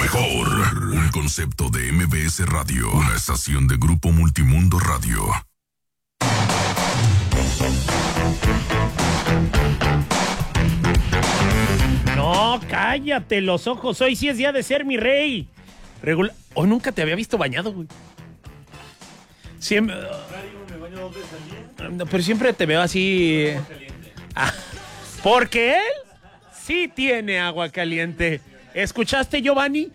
mejor. Un concepto de MBS Radio. Una estación de Grupo Multimundo Radio. No, cállate los ojos. Hoy sí es día de ser mi rey. Hoy nunca te había visto bañado, güey. Siempre. Pero siempre te veo así. Porque él sí tiene agua caliente. ¿Escuchaste, Giovanni?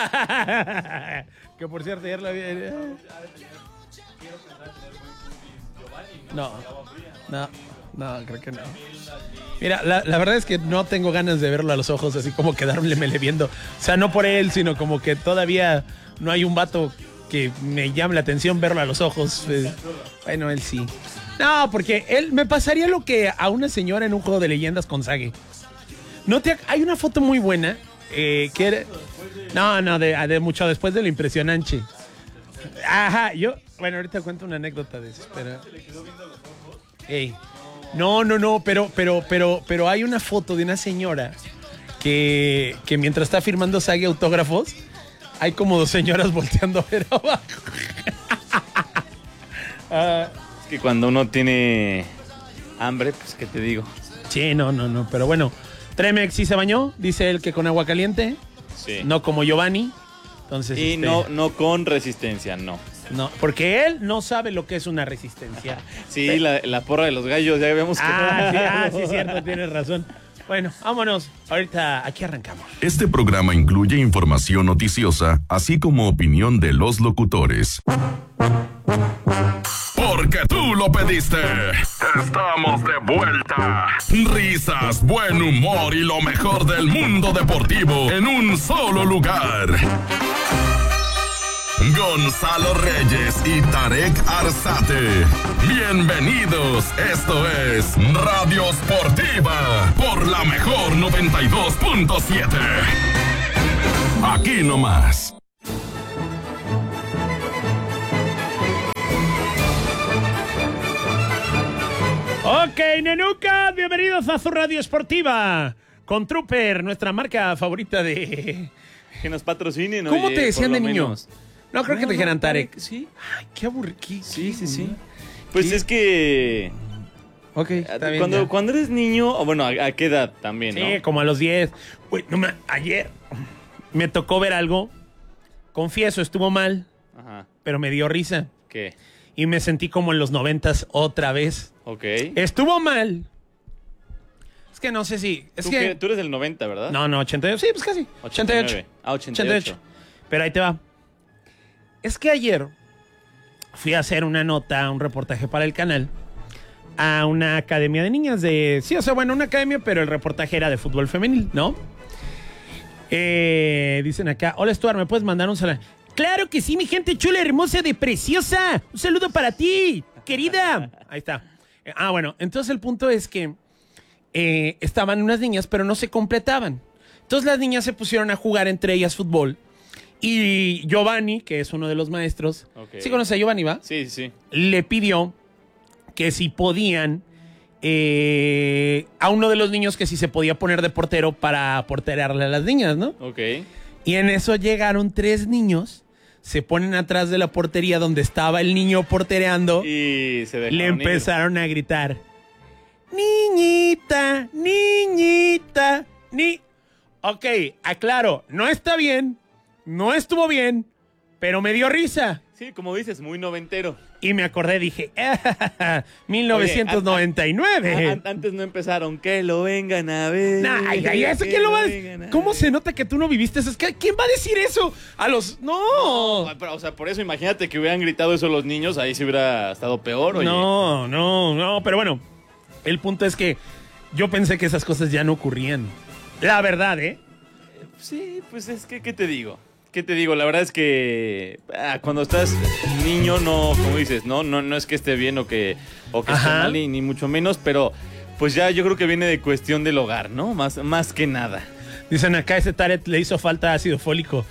Que por cierto, ayer la vi. No, creo que no. Mira, la verdad es que no tengo ganas de verlo a los ojos, así como quedármele viendo. O sea, no por él, sino como que todavía no hay un vato que me llame la atención verlo a los ojos. Bueno, él sí. No, porque él me pasaría lo que a una señora en un juego de leyendas con Sage. Hay una foto muy buena que era... No, de mucho después de lo impresionante. Ajá, bueno, ahorita cuento una anécdota de eso, pero... Ey. No, pero hay una foto de una señora que mientras está firmando Sage autógrafos, hay como dos señoras volteando a ver abajo. Es que cuando uno tiene hambre, pues, ¿qué te digo? Sí, no, pero bueno. Tremex sí se bañó, dice él que con agua caliente. Sí. No como Giovanni. Entonces, y no con resistencia, no. No, porque él no sabe lo que es una resistencia. Sí, la porra de los gallos, ya vemos que... Sí, cierto, tienes razón. Bueno, vámonos. Ahorita aquí arrancamos. Este programa incluye información noticiosa, así como opinión de los locutores. Porque tú lo pediste. Estamos de vuelta. Risas, buen humor y lo mejor del mundo deportivo en un solo lugar. Gonzalo Reyes y Tarek Arzate. Bienvenidos, esto es Radio Sportiva por la mejor 92.7. Aquí nomás. Ok, nenucas, bienvenidos a su Radio Esportiva con Trooper, nuestra marca favorita de... Que nos patrocinen. ¿Cómo te decían de niño? Menos. No, creo que te dijeran Tarek. Sí. Ay, qué aburrido. Sí. Pues es que... Ok, está bien. Cuando eres niño, o bueno, ¿a qué edad también, no? Sí, como a los 10. Uy, ayer me tocó ver algo. Confieso, estuvo mal. Ajá. Pero me dio risa. ¿Qué? Y me sentí como en los 90s otra vez. Ok. Estuvo mal. Es que no sé si... Tú eres del 90, ¿verdad? No, 88. Sí, pues casi. 88. 88. Pero ahí te va. Es que ayer fui a hacer una nota, un reportaje para el canal, a una academia de niñas de... Sí, o sea, bueno, una academia, pero el reportaje era de fútbol femenil, ¿no? Dicen acá, hola Stuart, ¿me puedes mandar un saludo? Claro que sí, mi gente chula, hermosa, de preciosa. Un saludo para ti, querida. Ahí está. Bueno, entonces el punto es que estaban unas niñas, pero no se completaban. Entonces las niñas se pusieron a jugar entre ellas fútbol. Y Giovanni, que es uno de los maestros, okay. ¿Sí conoce a Giovanni, va? Sí. Le pidió que si podían, a uno de los niños que si se podía poner de portero para porterearle a las niñas, ¿no? Ok. Y en eso llegaron 3 niños, se ponen atrás de la portería donde estaba el niño portereando y le empezaron a gritar, niñita, Ok, aclaro, no está bien. No estuvo bien, pero me dio risa. Sí, como dices, muy noventero. Y me acordé, dije, 1999. Oye, antes no empezaron, que lo vengan a ver. ¿Eso quién lo va a decir? ¿Cómo se nota que tú no viviste eso? ¿Quién va a decir eso? A los... No. Pero, o sea, por eso imagínate que hubieran gritado eso los niños, ahí se hubiera estado peor, oye. No, pero bueno, el punto es que yo pensé que esas cosas ya no ocurrían. La verdad, ¿eh? Sí, pues es que, ¿qué te digo? La verdad es que cuando estás niño, no, como dices, no es que esté bien o que esté mal, ni mucho menos, pero pues ya yo creo que viene de cuestión del hogar, ¿no? Más que nada. Dicen acá, ese Tarek le hizo falta ácido fólico.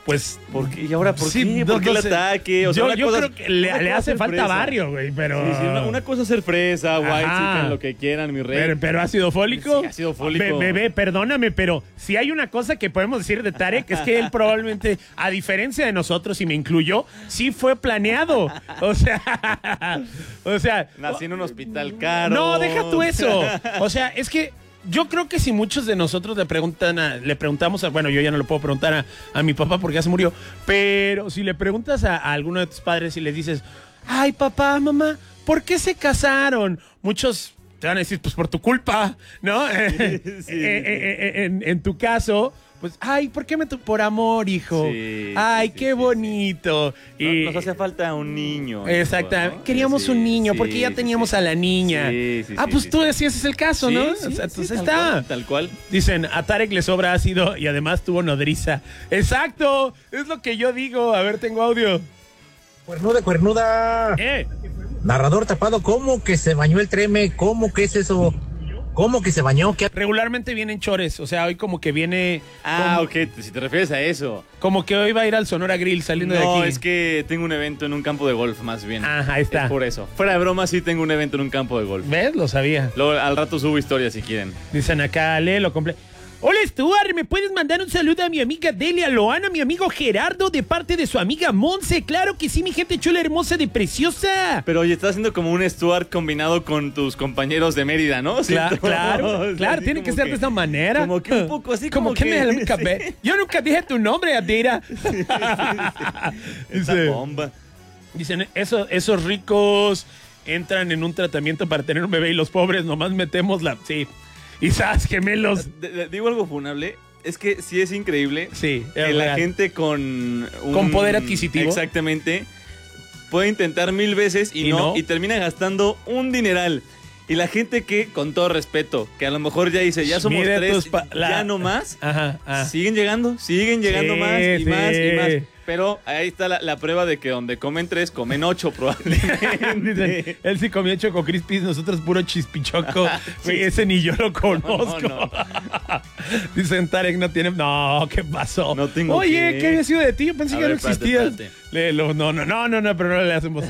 pues... ¿Y ahora por sí, qué? ¿Por qué el ataque? O sea, yo creo que le hace falta barrio, güey, pero... Sí, una cosa es ser fresa, white chicken, lo que quieran, mi rey. Pero ácido fólico. Sí, ácido fólico. Bebé, perdóname, pero si hay una cosa que podemos decir de Tarek, es que él probablemente, a diferencia de nosotros, y me incluyo, sí fue planeado. O sea... Nací en un hospital caro. No, deja tú eso. O sea, es que yo creo que si muchos de nosotros le preguntamos bueno, yo ya no le puedo preguntar a mi papá porque ya se murió, pero si le preguntas a alguno de tus padres y les dices, ay, papá, mamá, ¿por qué se casaron? Muchos te van a decir, pues por tu culpa, ¿no? Sí. En tu caso, pues, ay, ¿por qué por amor, hijo? Sí, ay, qué bonito. Y nos hace falta un niño. Exactamente. ¿No? Queríamos un niño porque ya teníamos a la niña. Pues tú decías, ese es el caso, ¿no? O sea, entonces está. Tal cual. Dicen, a Tarek le sobra ácido y además tuvo nodriza. Exacto, es lo que yo digo. A ver, tengo audio. Cuernuda. Narrador tapado, ¿cómo que se bañó el Treme? ¿Cómo que es eso? ¿Cómo que se bañó? ¿Qué? Regularmente vienen chores, o sea, hoy como que viene... Ok, si te refieres a eso. Como que hoy va a ir al Sonora Grill saliendo de aquí. No, es que tengo un evento en un campo de golf, más bien. Ahí está. Es por eso. Fuera de broma, sí tengo un evento en un campo de golf. ¿Ves? Lo sabía. Luego, al rato subo historias si quieren. Dicen acá, léelo completo. Hola, Stuart, ¿me puedes mandar un saludo a mi amiga Delia Loana, a mi amigo Gerardo, de parte de su amiga Monse? Claro que sí, mi gente chula, hermosa, de preciosa. Pero oye, estás haciendo como un Stuart combinado con tus compañeros de Mérida, ¿no? Claro, tiene que ser de esa manera. Como que un poco así, como que sí. Yo nunca dije tu nombre, Adira. Esa bomba. Dicen, esos ricos entran en un tratamiento para tener un bebé y los pobres nomás metemos Sí. Y sabes, gemelos. Digo algo funable. Es que sí es increíble. Sí, que la gente con poder adquisitivo. Exactamente. Puede intentar 1000 veces y termina gastando un dineral. Y la gente que, con todo respeto, que a lo mejor ya dice, ya somos 3, ya no más. Siguen llegando más y más y más. Pero ahí está la prueba de que donde comen 3, comen 8 probablemente. Dicen, él sí comió Choco Crispis, nosotros puro chispichoco. Ese ni yo lo conozco. No. Dicen, Tarek no tiene... No, ¿qué pasó? No tengo. Oye, ¿qué había sido de ti? Yo pensé que no existías. Léelo. No, pero no le hacemos...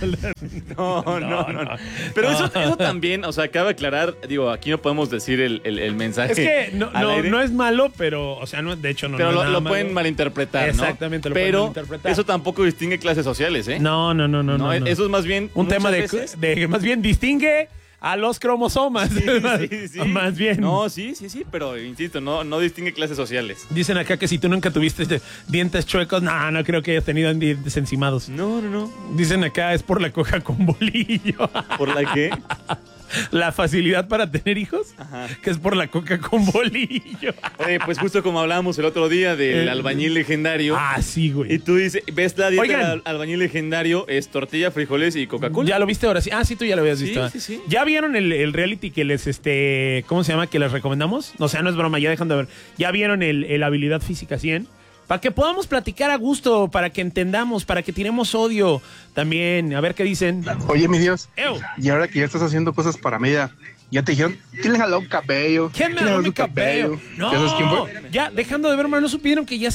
No. Pero eso también, o sea, cabe aclarar, digo, aquí no podemos decir el mensaje. Es que no es malo, pero, o sea, de hecho no pero es nada lo malo. Pueden malinterpretar, Exactamente, ¿no? lo pueden malinterpretar. Eso tampoco distingue clases sociales, ¿eh? No. Eso es más bien... un tema de más bien distingue a los cromosomas. Sí. Más bien. No, sí, pero insisto, no distingue clases sociales. Dicen acá que si tú nunca tuviste dientes chuecos, no creo que hayas tenido dientes encimados. No. Dicen acá es por la coca con bolillo. ¿Por la qué? La facilidad para tener hijos, que es por la coca con bolillo. Oye, pues justo como hablábamos el otro día del albañil legendario. Sí, güey. Y tú dices, ves la dieta del albañil legendario, es tortilla, frijoles y Coca-Cola. ¿Ya lo viste ahora? Sí, tú ya lo habías visto. Sí. ¿Ya vieron el reality que les, ¿cómo se llama? Que les recomendamos? O sea, no es broma, ya dejan de ver. ¿Ya vieron el Habilidad Física 100? Para que podamos platicar a gusto, para que entendamos, para que tiremos odio también. A ver qué dicen. Oye, mi Dios. Ew. Y ahora que ya estás haciendo cosas para Mérida, ya te dijeron, ¿quién le jaló un cabello? ¿Quién me jaló mi cabello? No, ¿sabes quién fue? Ya, dejando de ver, hermano, ¿no supieron que ya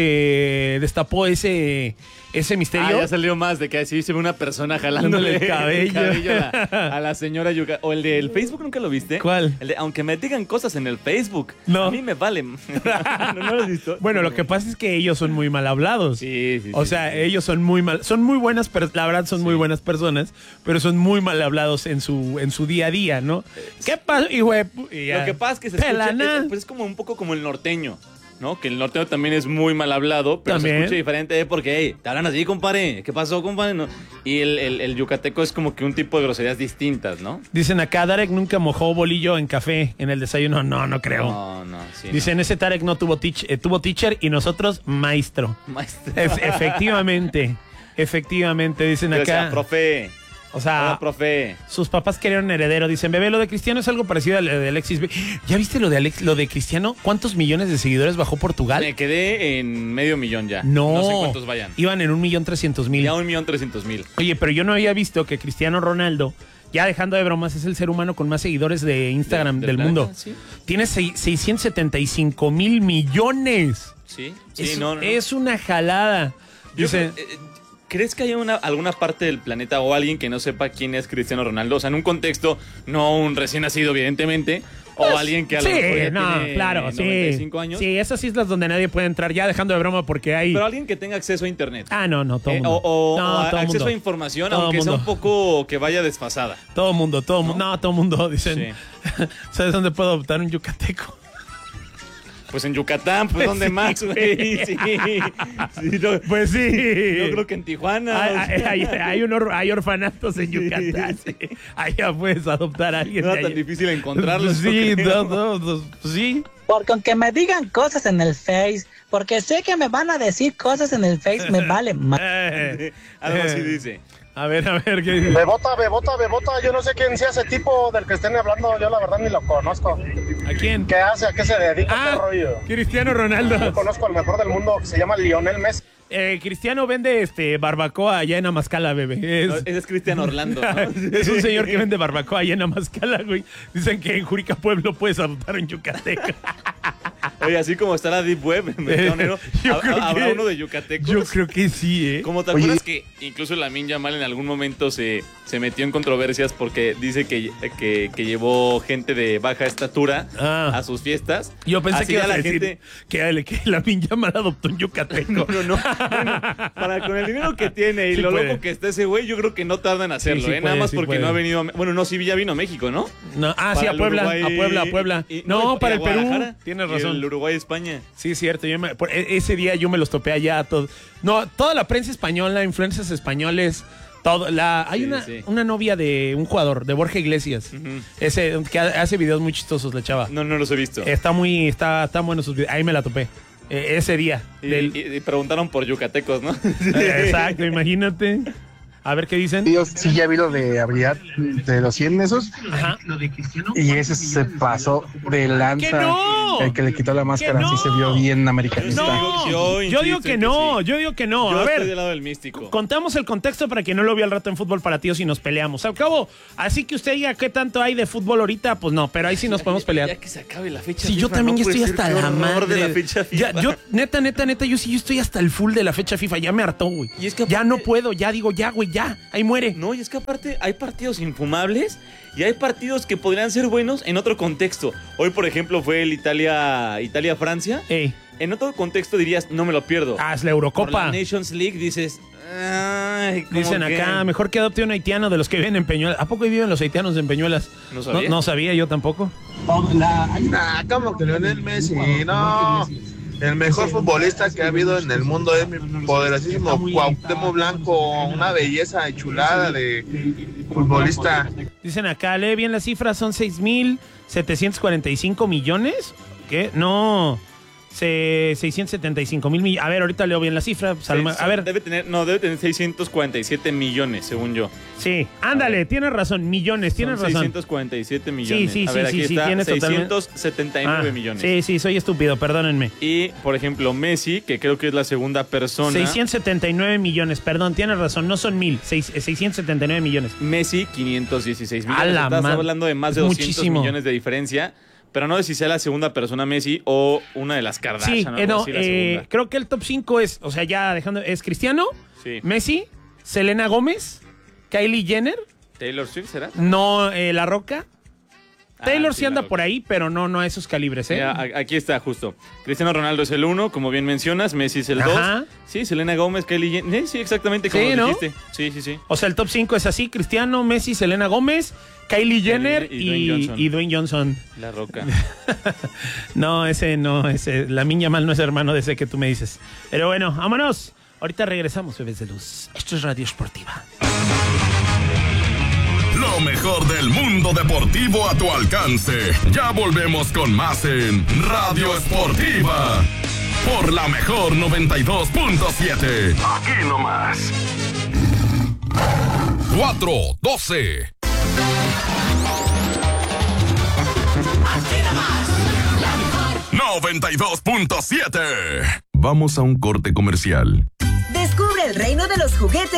se destapó ese misterio? Ya salió más de que así se ve una persona jalándole el cabello a la señora Yuka. O el del Facebook, ¿nunca lo viste? ¿Cuál? El de, aunque me digan cosas en el Facebook, a mí me vale. ¿No lo has visto? Bueno, lo que pasa es que ellos son muy mal hablados. Sí. O sea, ellos son muy buenas, la verdad son muy buenas personas, pero son muy mal hablados en su día a día, ¿no? ¿Qué pasa, hijo de Lo que pasa es que se escucha, pues es como un poco como el norteño, ¿no? Que el norteño también es muy mal hablado, pero ¿también? Se escucha diferente porque, te hablan así, compadre. ¿Qué pasó, compadre? No. Y el yucateco es como que un tipo de groserías distintas, ¿no? Dicen acá, Tarek nunca mojó bolillo en café en el desayuno. No creo. No. Sí, dicen, ese Tarek no tuvo teacher y nosotros maestro. Efectivamente. Dicen acá. O sea, profe. O sea, hola, profe. Sus papás querían un heredero. Dicen, bebé, lo de Cristiano es algo parecido a lo de Alexis. ¿Ya viste lo de Cristiano? ¿Cuántos millones de seguidores bajó Portugal? Me quedé en 500,000 ya. No sé cuántos vayan. Iban en 1,300,000. Ya 1,300,000. Oye, pero yo no había visto que Cristiano Ronaldo ya dejando de bromas, es el ser humano con más seguidores de Instagram del mundo. ¿Sí? Tiene 675 mil millones. Sí, Es una jalada. Dice, ¿crees que hay alguna parte del planeta o alguien que no sepa quién es Cristiano Ronaldo? O sea, en un contexto, no un recién nacido, evidentemente, o alguien que a lo mejor ya tiene 95 años. Sí, esas islas donde nadie puede entrar, ya dejando de broma porque hay... Pero alguien que tenga acceso a internet. No, todo mundo. O todo acceso mundo. a información, Todo aunque mundo. sea un poco que vaya desfasada. Todo mundo. No, todo mundo, dicen. Sí. ¿Sabes dónde puedo adoptar un yucateco? Pues en Yucatán, pues ¿dónde Sí, más, güey? Sí. Pues sí. Yo creo que en Tijuana. Hay orfanatos en Yucatán. Sí. Allá puedes adoptar a alguien. No de es tan allá. difícil encontrarlos. Sí, yo creo. pues sí. Porque aunque me digan cosas en el Face, porque sé que me van a decir cosas en el Face, me vale más. Algo así dice. A ver, ¿qué dice? Bebota. Yo no sé quién sea ese tipo del que estén hablando. Yo la verdad ni lo conozco. ¿A quién? ¿Qué hace? ¿A qué se dedica? ¿Qué rollo? Cristiano Ronaldo. Yo conozco al mejor del mundo que se llama Lionel Messi. Cristiano vende barbacoa allá en Amazcala, bebé. Ese es Cristiano Orlando, ¿no? Es un señor que vende barbacoa allá en Amazcala, güey. Dicen que en Jurica Pueblo puedes adoptar un yucateco. Oye, así como está la Deep Web en Mercado Negro, ¿habrá uno de yucatecos? Yo creo que sí, ¿eh? Como te acuerdas que incluso Lamine Yamal en algún momento se metió en controversias porque dice que llevó gente de baja estatura a sus fiestas. Yo pensé así que iba ya a decir que Lamine Yamal adoptó un yucateco. No. Bueno, con el dinero que tiene y Sí lo puede. loco que está ese güey, yo creo que no tarda en hacerlo, Sí, ¿eh? puede, Nada más sí porque puede. no ha venido. Bueno, no, sí, ya vino a México, ¿no? No, sí, Para a Puebla, Uruguay a Puebla. y Para a el Perú. Guadalajara. Tienes Y razón. el Uruguay, España. Sí, es cierto. Ese día yo me los topé allá a todos. No, toda la prensa española, influencers españoles, todo. Hay una novia de un jugador, de Borja Iglesias. Ese que hace videos muy chistosos, la chava. No los he visto. Está buenos sus videos. Ahí me la topé. Ese día. Y preguntaron por yucatecos, ¿no? Exacto, imagínate. A ver qué dicen. Yo sí ya vi lo de habilidad de los 100 esos. Ajá. Y ese se pasó de lanza. ¡Que no! El que le quitó la máscara, no! sí se vio bien americanista. No, Yo yo digo insisto que en que no, sí. yo digo que no. Yo A estoy ver, del lado del místico. contamos el contexto para quien no lo vio al rato en Fútbol para Tíos y nos peleamos. Al cabo, así que usted diga qué tanto hay de fútbol ahorita, pues no, pero ahí sí nos podemos pelear. Ya que se acabe la fecha Sí, FIFA, yo también no ya puede estoy ser, hasta qué la horror madre. de la fecha FIFA. Ya, yo, neta, yo estoy hasta el full de la fecha FIFA. Ya me hartó, güey. Y es que ya aparte- no puedo, ya digo, ya, güey, ya. Ahí muere. No, y es que aparte hay partidos infumables y hay partidos que podrían ser buenos en otro contexto. Hoy, por ejemplo, fue el Italia-Francia. Ey, En otro contexto dirías, no me lo pierdo. es la Por la Eurocopa. Nations League dices, ay, ¿cómo Dicen que? acá, mejor que adopte un haitiano de los que viven en Peñuelas. ¿A poco viven los haitianos en Peñuelas? No sabía. No sabía yo tampoco. ¿Cómo que Lionel Messi? No. El mejor futbolista que ha habido en el mundo es mi poderosísimo Cuauhtémoc Blanco. Una belleza y chulada de futbolista. Dicen acá, lee bien las cifras, son 6,745 millones. ¿Qué? No, 675 mil millones. A ver, ahorita leo bien la cifra. Salma. A ver, Debe tener 647 millones, según yo. sí, ándale, tienes razón, millones, tienes Son razón. 647 millones. Sí, A ver, aquí está, tienes totalmente. 679 Ah, millones. Sí, soy estúpido, perdónenme. Y, por ejemplo, Messi, que creo que es la segunda persona. 679 millones, perdón, tienes razón, no son 679 millones. Messi, 516 A millones. la Estás madre. hablando de más de Es 200 muchísimo. millones de diferencia. Pero no sé si sea la segunda persona Messi o una de las Kardashian. Sí, algo no, así, la segunda. creo que el top 5 es, o sea, ya dejando, es Cristiano, Sí. Messi, Selena Gómez, Kylie Jenner, ¿Taylor Swift será? no La Roca. Taylor sí La anda Roca. por ahí, pero no a esos calibres, ¿eh? Mira, aquí está, justo. Cristiano Ronaldo es el 1, como bien mencionas. Messi es el 2. Ajá. Sí, Selena Gómez, Kylie Jenner. Sí, exactamente como Sí, lo ¿no? dijiste. Sí. O sea, el top 5 es así, Cristiano, Messi, Selena Gómez, Kylie Jenner y Dwayne Johnson. La Roca. No, ese, Lamine Yamal no es hermano de ese que tú me dices. Pero bueno, vámonos. Ahorita regresamos, bebés de luz. Esto es Radio Esportiva. Lo mejor del mundo deportivo a tu alcance. Ya volvemos con más en Radio Esportiva. Por la mejor 92.7. Aquí nomás. 4:12. Aquí nomás. 92.7. Vamos a un corte comercial. Descubre el reino de los juguetes